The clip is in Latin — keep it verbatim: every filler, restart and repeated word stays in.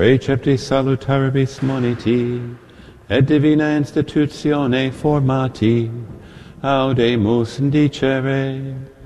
Precepti salutaribus moniti, et divina institutione formati, audemus indicere.